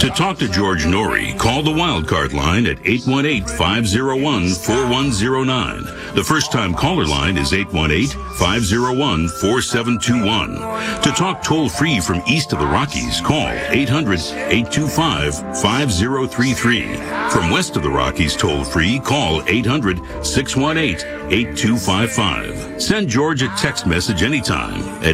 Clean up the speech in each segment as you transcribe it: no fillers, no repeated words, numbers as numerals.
To talk to George Norrie, call the Wildcard line at 818-501-4109. The first-time caller line is 818-501-4721. To talk toll-free from east of the Rockies, call 800-825-5033. From west of the Rockies toll-free, call 800-618-8255. Send George a text message anytime at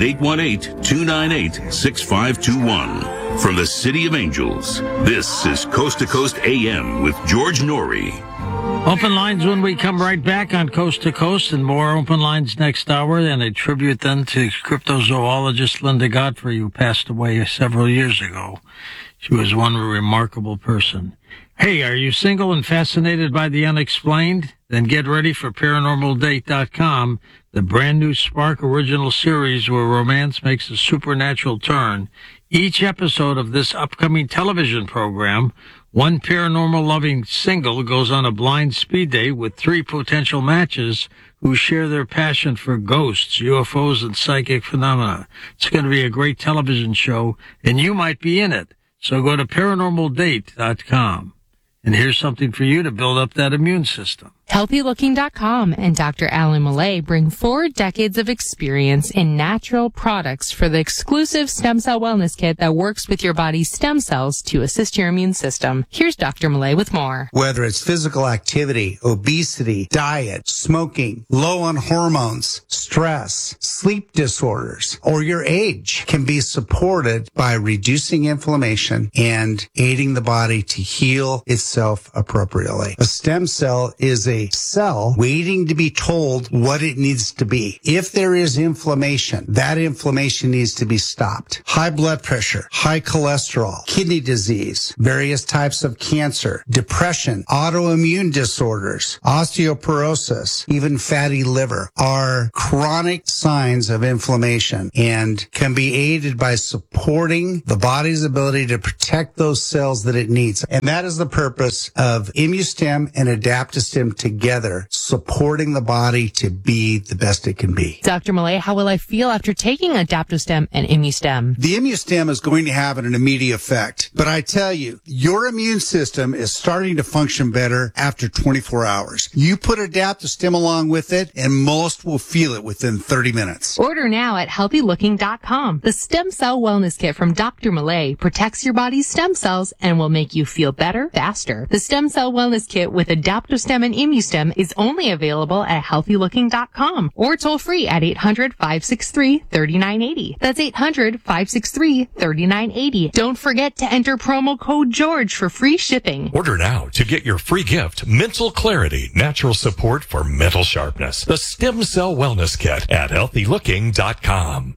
818-298-6521. From the City of Angels, this is Coast to Coast AM with George Norrie. Open lines when we come right back on Coast to Coast, and more open lines next hour, and a tribute then to cryptozoologist Linda Godfrey, who passed away several years ago. She was one remarkable person. Hey, are you single and fascinated by the unexplained? Then get ready for ParanormalDate.com, the brand new Spark original series where romance makes a supernatural turn. Each episode of this upcoming television program, one paranormal-loving single goes on a blind speed date with 3 potential matches who share their passion for ghosts, UFOs, and psychic phenomena. It's going to be a great television show, and you might be in it. So go to ParanormalDate.com. And here's something for you to build up that immune system. HealthyLooking.com and Dr. Alan Millay bring 4 decades of experience in natural products for the exclusive stem cell wellness kit that works with your body's stem cells to assist your immune system. Here's Dr. Millay with more. Whether it's physical activity, obesity, diet, smoking, low on hormones, stress, sleep disorders, or your age can be supported by reducing inflammation and aiding the body to heal itself appropriately. A stem cell is a cell waiting to be told what it needs to be. If there is inflammation, that inflammation needs to be stopped. High blood pressure, high cholesterol, kidney disease, various types of cancer, depression, autoimmune disorders, osteoporosis, even fatty liver are chronic signs of inflammation and can be aided by supporting the body's ability to protect those cells that it needs. And that is the purpose of ImmuStem and Adaptostem together, supporting the body to be the best it can be. Dr. Millay, how will I feel after taking Adaptostem and ImmuStem? The ImmuStem is going to have an immediate effect, but I tell you, your immune system is starting to function better after 24 hours. You put Adaptostem along with it, and most will feel it within 30 minutes. Order now at HealthyLooking.com. The Stem Cell Wellness Kit from Dr. Millay protects your body's stem cells and will make you feel better faster. The Stem Cell Wellness Kit with Adaptostem and ImmuStem is only available at HealthyLooking.com or toll free at 800-563-3980. That's 800-563-3980. Don't forget to enter promo code George for free shipping. Order now to get your free gift, Mental Clarity, Natural Support for Mental Sharpness. The Stem Cell Wellness Kit at HealthyLooking.com.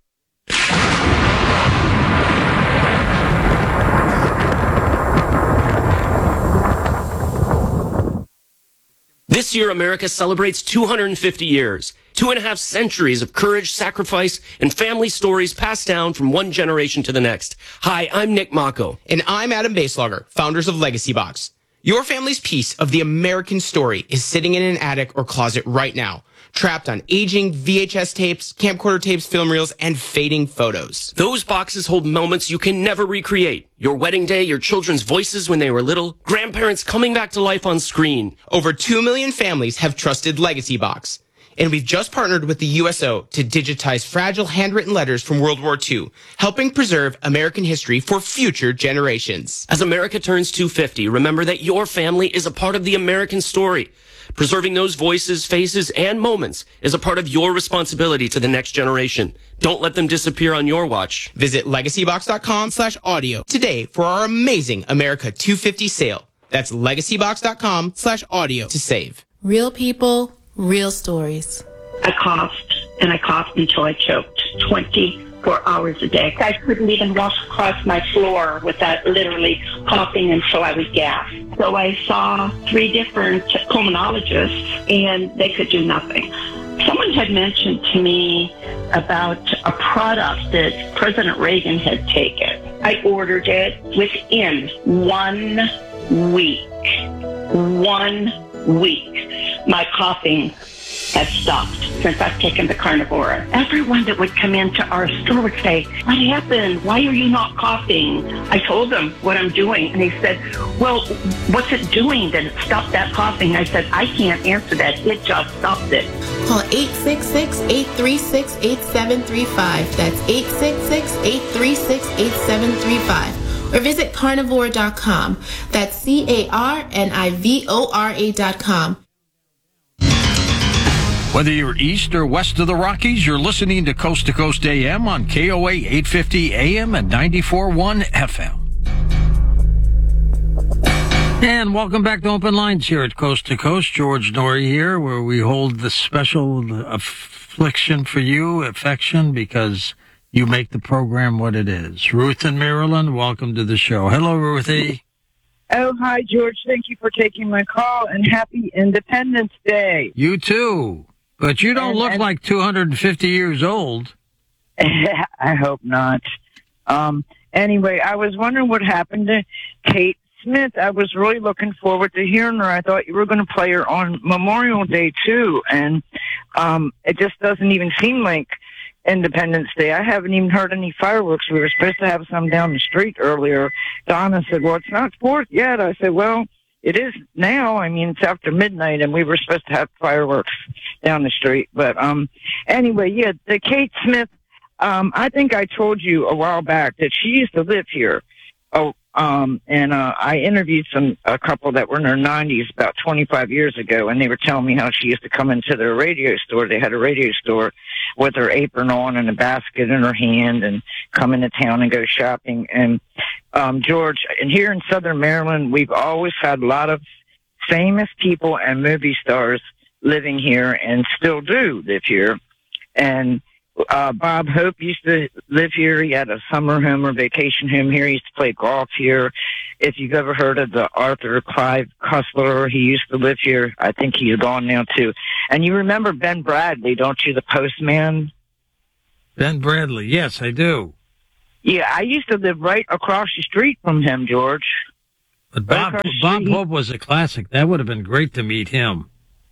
This year, America celebrates 250 years, 2.5 centuries of courage, sacrifice, and family stories passed down from one generation to the next. Hi, I'm Nick Mako. And I'm Adam Baselogger, founders of Legacy Box. Your family's piece of the American story is sitting in an attic or closet right now, trapped on aging VHS tapes, camcorder tapes, film reels, and fading photos. Those boxes hold moments you can never recreate. Your wedding day, your children's voices when they were little, grandparents coming back to life on screen. Over 2 million families have trusted Legacy Box. And we've just partnered with the USO to digitize fragile handwritten letters from World War II, helping preserve American history for future generations. As America turns 250, remember that your family is a part of the American story. Preserving those voices, faces, and moments is a part of your responsibility to the next generation. Don't let them disappear on your watch. Visit legacybox.com/audio today for our amazing America 250 sale. That's legacybox.com/audio to save. Real people, real stories. I coughed, and I coughed until I choked 24 hours a day. I couldn't even walk across my floor without literally coughing until I would gasp. So I saw 3 different pulmonologists, and they could do nothing. Someone had mentioned to me about a product that President Reagan had taken. I ordered it within 1 week. 1 week. My coughing has stopped since I've taken the Carnivora. Everyone that would come into our store would say, what happened? Why are you not coughing? I told them what I'm doing, and they said, well, what's it doing that it stopped that coughing? I said, I can't answer that. It just stopped it. Call 866-836-8735. That's 866-836-8735. Or visit carnivore.com. That's carnivora.com. Whether you're east or west of the Rockies, you're listening to Coast AM on KOA 850 AM and 94.1 FM. And welcome back to Open Lines here at Coast to Coast. George Noory here, where we hold the special affliction for you, affection, because you make the program what it is. Ruth in Maryland, welcome to the show. Hello, Ruthie. Oh, hi, George. Thank you for taking my call, and happy Independence Day. You too. But you don't look like 250 years old. I hope not. Anyway, I was wondering what happened to Kate Smith. I was really looking forward to hearing her. I thought you were going to play her on Memorial Day, too. And it just doesn't even seem like Independence Day. I haven't even heard any fireworks. We were supposed to have some down the street earlier. Donna said, well, it's not 4th yet. I said, well, it is now. I mean, it's after midnight, and we were supposed to have fireworks down the street. But anyway, yeah, the Kate Smith, I think I told you a while back that she used to live here. I interviewed a couple that were in their 90s about 25 years ago, and they were telling me how she used to come into their radio store. They had a radio store with her apron on and a basket in her hand and come into town and go shopping. And George, and here in Southern Maryland, we've always had a lot of famous people and movie stars living here and still do live here. And Bob Hope used to live here. He had a summer home or vacation home here. He used to play golf here. If you've ever heard of the Arthur Clive Cussler, he used to live here. I think he's gone now, too. And you remember Ben Bradley, don't you, the postman? Ben Bradley, yes, I do. Yeah, I used to live right across the street from him, George. But Bob Hope was a classic. That would have been great to meet him.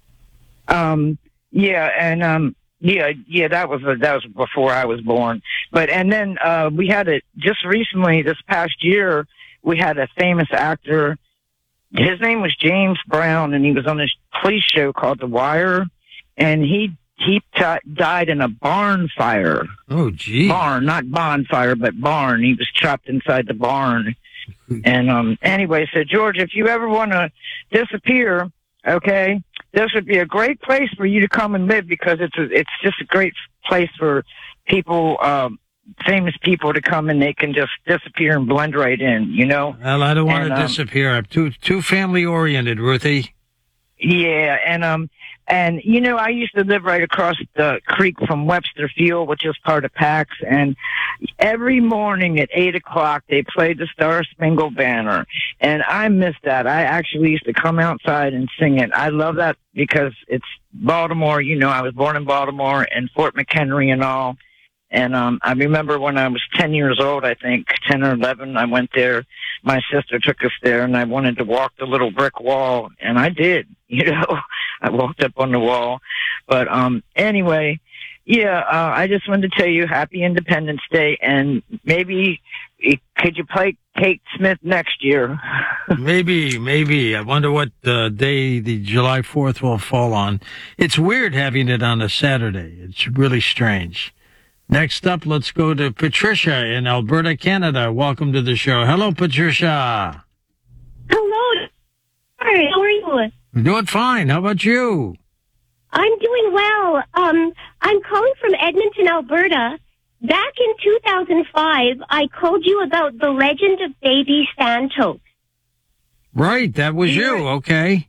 Yeah, that was before I was born. But and then we had it just recently. This past year, we had a famous actor. His name was James Brown, and he was on this police show called The Wire, and he died in a barn fire. Oh, gee. Barn, not bonfire, but barn. He was trapped inside the barn. And anyway, so George, if you ever want to disappear, okay, this would be a great place for you to come and live, because it's just a great place for people, famous people to come, and they can just disappear and blend right in, you know? Well, I don't want to disappear. I'm too family oriented, Ruthie. Yeah, and you know, I used to live right across the creek from Webster Field, which is part of PAX, and every morning at 8 o'clock they played the Star Spangled Banner, and I miss that. I actually used to come outside and sing it. I love that because it's Baltimore. You know, I was born in Baltimore and Fort McHenry and all. And I remember when I was 10 years old, I think, 10 or 11, I went there. My sister took us there, and I wanted to walk the little brick wall, and I did, you know. I walked up on the wall. But anyway, yeah, I just wanted to tell you Happy Independence Day, and maybe could you play Kate Smith next year? Maybe. I wonder what day the July 4th will fall on. It's weird having it on a Saturday. It's really strange. Next up, let's go to Patricia in Alberta, Canada. Welcome to the show. Hello, Patricia. Hello. Hi, how are you? I'm doing fine. How about you? I'm doing well. I'm calling from Edmonton, Alberta. Back in 2005, I called you about the legend of Baby Santos. Right, that was you. Okay.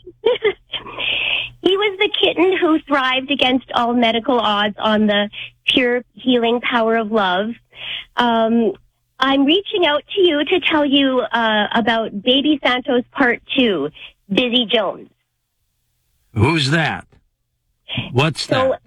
He was the kitten who thrived against all medical odds on the pure healing power of love. I'm reaching out to you to tell you about Baby Santos Part 2, Busy Jones. Who's that? What's that?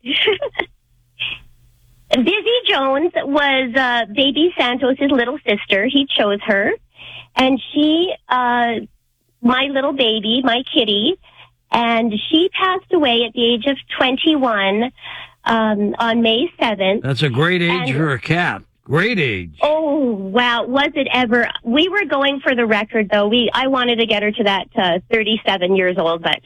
Busy Jones was Baby Santos' little sister. He chose her. And she, my little baby, my kitty, And she passed away at the age of 21 on May 7th. That's a great age for a cat. Great age. Oh, wow. Was it ever? We were going for the record, though. I wanted to get her to that 37 years old, but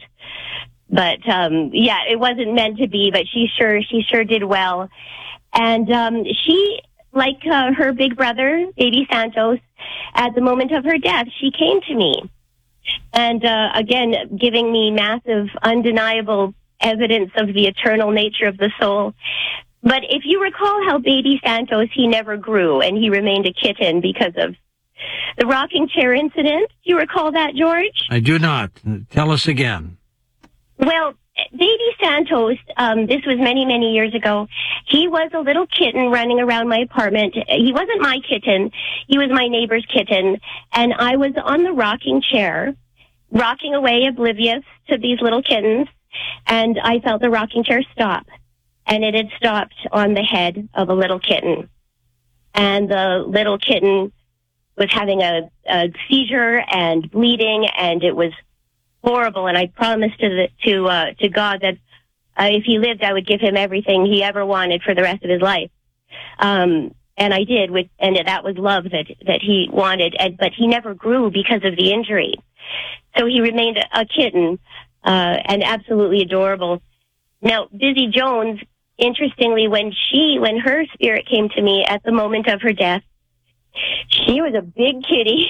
yeah, it wasn't meant to be, but she sure did well. And she, like her big brother, Baby Santos, at the moment of her death, she came to me. And again, giving me massive, undeniable evidence of the eternal nature of the soul. But if you recall how Baby Santos, he never grew, and he remained a kitten because of the rocking chair incident. Do you recall that, George? I do not. Tell us again. Well, Baby Santos, this was many, many years ago. He was a little kitten running around my apartment. He wasn't my kitten. He was my neighbor's kitten. And I was on the rocking chair, rocking away oblivious to these little kittens. And I felt the rocking chair stop. And it had stopped on the head of a little kitten. And the little kitten was having a seizure and bleeding, and it was horrible. And I promised to God that if he lived, I would give him everything he ever wanted for the rest of his life. And I did, and that was love that he wanted. But he never grew because of the injury. So he remained a kitten, and absolutely adorable. Now, Busy Jones, interestingly, when her spirit came to me at the moment of her death, she was a big kitty.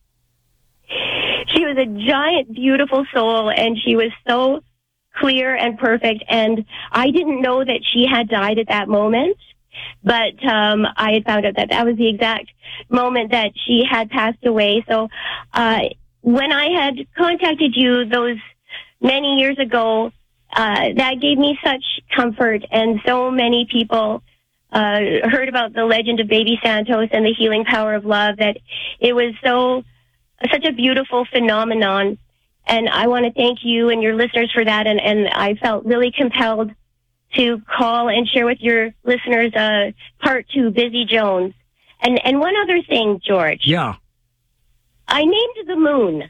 She was a giant, beautiful soul, and she was so clear and perfect. And I didn't know that she had died at that moment, but I had found out that was the exact moment that she had passed away. So when I had contacted you those many years ago, that gave me such comfort, and so many people heard about the legend of Baby Santos and the healing power of love that it was such a beautiful phenomenon. And I want to thank you and your listeners for that. And I felt really compelled to call and share with your listeners part 2, Busy Jones. And one other thing, George. Yeah. I named the moon.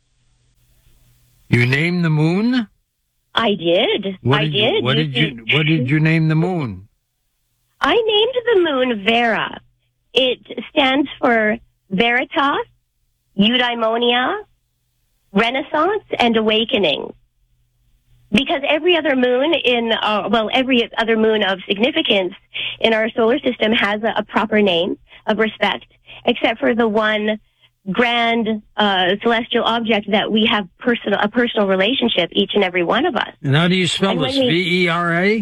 You named the moon? I did. What did you name the moon? I named the moon Vera. It stands for Veritas, Eudaimonia, Renaissance, and Awakening. Because every other moon every other moon of significance in our solar system has a proper name of respect, except for the one grand celestial object that we have a personal relationship, each and every one of us. And how do you spell this? V-E-R-A?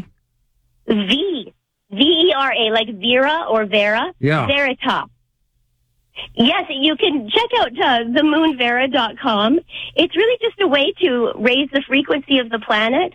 V-E-R-A, like Vera or Vera. Yeah. Veritas. Yes, you can check out themoonvera.com. It's really just a way to raise the frequency of the planet,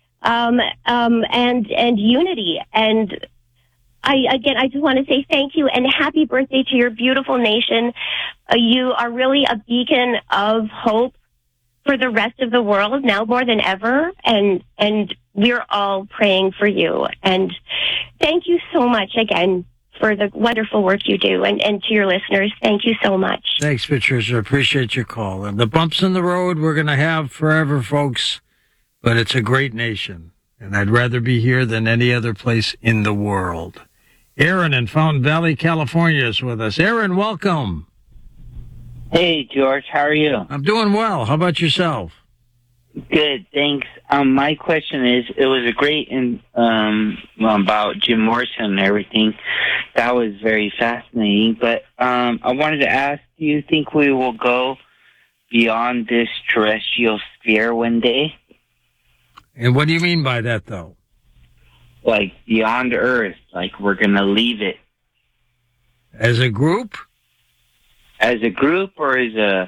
and unity. And I just want to say thank you and happy birthday to your beautiful nation. You are really a beacon of hope for the rest of the world now more than ever. And we're all praying for you. And thank you so much again for the wonderful work you do. And to your listeners, thank you so much. Thanks, Patricia. Appreciate your call. And the bumps in the road we're going to have forever, folks. But it's a great nation. And I'd rather be here than any other place in the world. Aaron in Fountain Valley, California is with us. Aaron, welcome. Hey, George. How are you? I'm doing well. How about yourself? Good, thanks. My question is, it was a great about Jim Morrison and everything. That was very fascinating. But I wanted to ask, do you think we will go beyond this terrestrial sphere one day? And what do you mean by that, though? Like beyond Earth, like we're going to leave it. As a group? As a group, or as a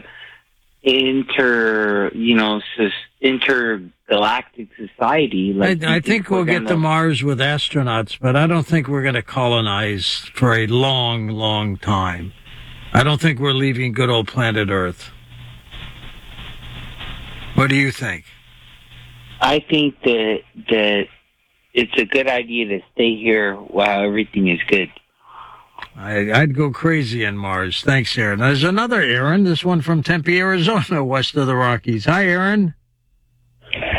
intergalactic society? Like I think we'll get to Mars with astronauts, but I don't think we're going to colonize for a long, long time. I don't think we're leaving good old planet Earth. What do you think? I think that it's a good idea to stay here while everything is good. I'd go crazy in Mars. Thanks, Aaron. There's another Aaron, this one from Tempe, Arizona, west of the Rockies. Hi, Aaron.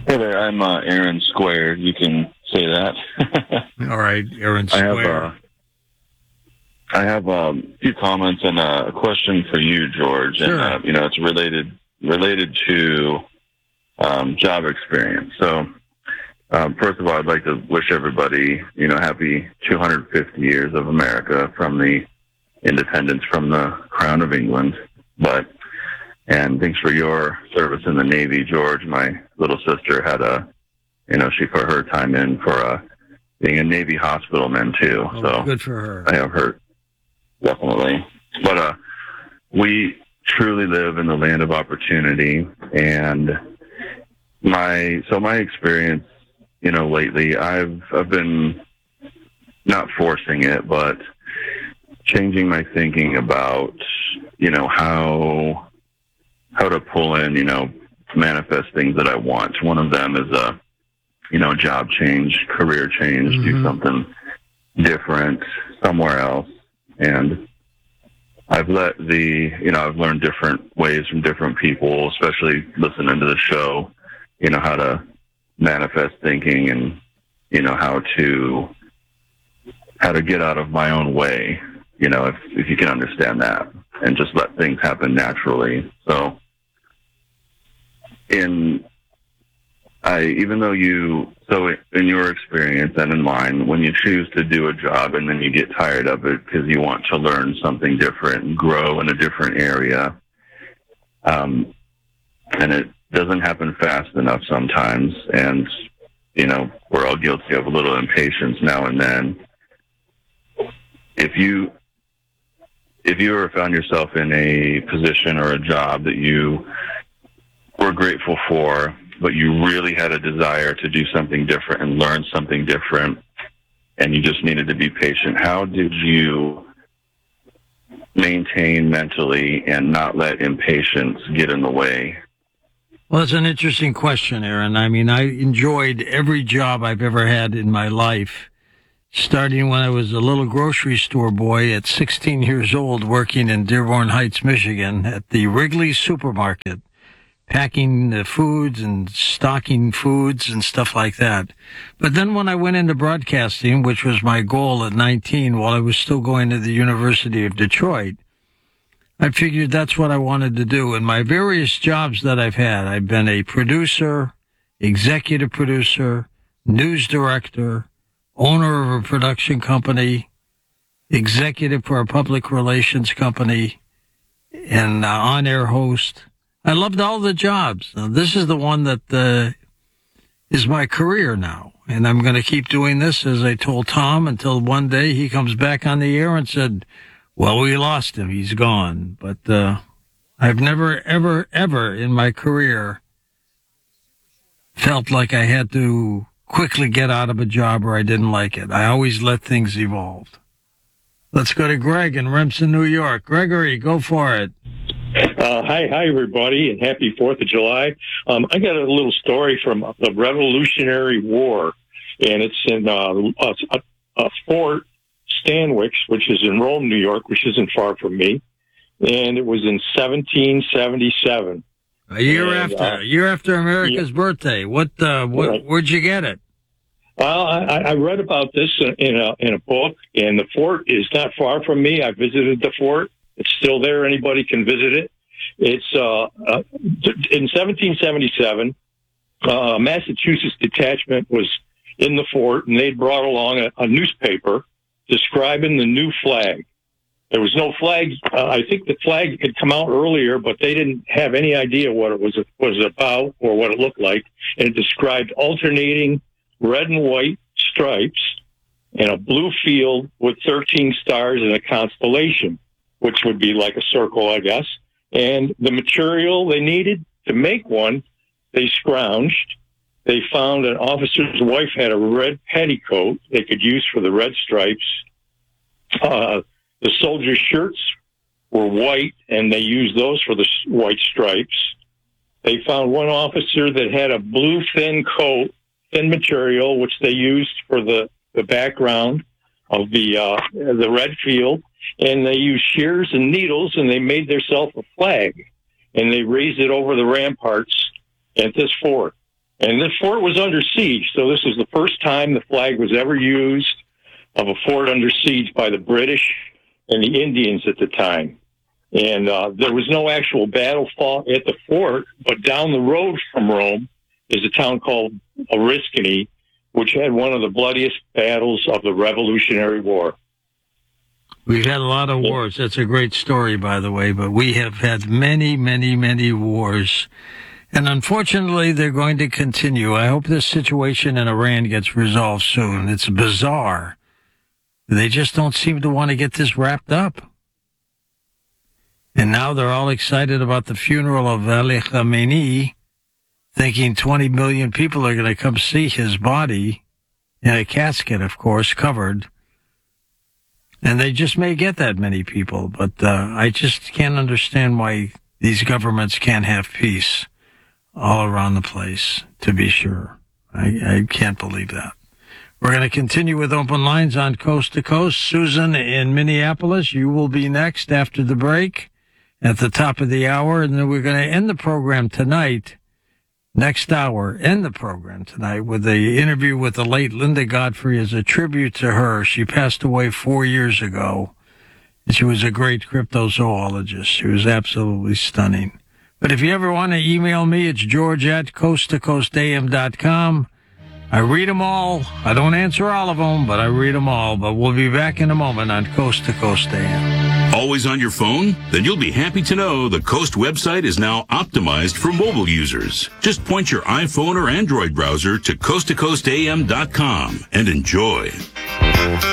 Hey there, I'm Aaron Square. You can say that. All right, Aaron Square. I have a few comments and a question for you, George. Sure. And it's related to job experience. So, first of all, I'd like to wish everybody, happy 250 years of America from the independence from the Crown of England. And thanks for your service in the Navy, George. My little sister had she put her time in for being a Navy hospitalman too. Oh, so good for her. I have her, definitely. But we truly live in the land of opportunity, and my experience, lately, I've been not forcing it, but changing my thinking about, how to pull in, manifest things that I want. One of them is a job change, career change, do something different somewhere else. And I've I've learned different ways from different people, especially listening to the show, how to manifest thinking and, how to get out of my own way, if you can understand that, and just let things happen naturally. So, in your experience and in mine, when you choose to do a job and then you get tired of it because you want to learn something different and grow in a different area, and it doesn't happen fast enough sometimes, and, we're all guilty of a little impatience now and then. If you ever found yourself in a position or a job that you were grateful for, but you really had a desire to do something different and learn something different, and you just needed to be patient, how did you maintain mentally and not let impatience get in the way? Well, it's an interesting question, Aaron. I mean, I enjoyed every job I've ever had in my life, starting when I was a little grocery store boy at 16 years old, working in Dearborn Heights, Michigan, at the Wrigley supermarket, packing the foods and stocking foods and stuff like that. But then when I went into broadcasting, which was my goal at 19 while I was still going to the University of Detroit, I figured that's what I wanted to do. In my various jobs that I've had, I've been a producer, executive producer, news director, owner of a production company, executive for a public relations company, and on-air host. I loved all the jobs. Now, this is the one that is my career now, and I'm going to keep doing this, as I told Tom, until one day he comes back on the air and said, well, we lost him. He's gone. But I've never, ever, ever in my career felt like I had to quickly get out of a job or I didn't like it. I always let things evolve. Let's go to Greg in Remsen, New York. Gregory, go for it. Hi, everybody, and happy 4th of July. I got a little story from the Revolutionary War, and it's in Fort Stanwix, which is in Rome, New York, which isn't far from me, and it was in 1777. A year after America's birthday. Where'd you get it? Well, I read about this in a book, and the fort is not far from me. I visited the fort. It's still there. Anybody can visit it. It's in 1777. Massachusetts detachment was in the fort, and they brought along a newspaper describing the new flag. There was no flag. I think the flag had come out earlier, but they didn't have any idea what it was about or what it looked like. And it described alternating red and white stripes and a blue field with 13 stars and a constellation, which would be like a circle, I guess. And the material they needed to make one, they scrounged. They found an officer's wife had a red petticoat they could use for the red stripes. The soldiers' shirts were white, and they used those for the white stripes. They found one officer that had a blue thin coat, thin material, which they used for the background of the red field. And they used shears and needles, and they made themselves a flag. And they raised it over the ramparts at this fort. And the fort was under siege, so this was the first time the flag was ever used of a fort under siege by the British and the Indians at the time. And there was no actual battle fought at the fort, but down the road from Rome is a town called Oriskany, which had one of the bloodiest battles of the Revolutionary War. We've had a lot of wars. That's a great story, by the way, but we have had many, many, many wars. And unfortunately, they're going to continue. I hope this situation in Iran gets resolved soon. It's bizarre. They just don't seem to want to get this wrapped up. And now they're all excited about the funeral of Ali Khamenei, thinking 20 million people are going to come see his body in a casket, of course, covered. And they just may get that many people, but I just can't understand why these governments can't have peace all around the place, to be sure. I can't believe that. We're going to continue with open lines on Coast to Coast. Susan in Minneapolis, you will be next after the break at the top of the hour, and then we're going to end the program tonight. Next hour, end the program tonight with the interview with the late Linda Godfrey as a tribute to her. She passed away 4 years ago. And she was a great cryptozoologist. She was absolutely stunning. But if you ever want to email me, it's george@coasttocoastam.com. I read them all. I don't answer all of them, but I read them all. But we'll be back in a moment on Coast to Coast AM. Always on your phone? Then you'll be happy to know the Coast website is now optimized for mobile users. Just point your iPhone or Android browser to coasttocoastam.com and enjoy.